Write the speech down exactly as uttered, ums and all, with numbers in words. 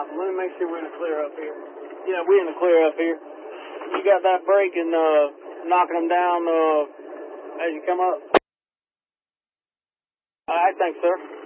Let me make sure we're in the clear up here. Yeah, we're in the clear up here. You got that brake and uh, knocking them down uh, as you come up? I think, sir.